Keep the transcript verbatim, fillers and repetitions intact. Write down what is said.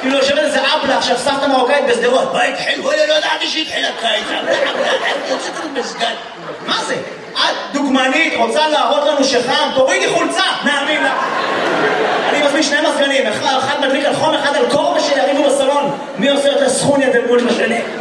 כאילו יושבת איזה אבלה עכשיו סבתא מרוקאית בשדרות. מה התחיל? וואלה, לא ידעתי שהתחיל הקיץ. יוצאת לנו מסגד. מה זה? את דוגמנית, רוצה להראות לנו שחם, תורידי חולצה, נאמין לה. אני מזמין שני מזגנים, אחד מדליק על חום, אחד על קור, ושיריבו בסלון. מי עושה יותר סכוניה דמות לשני?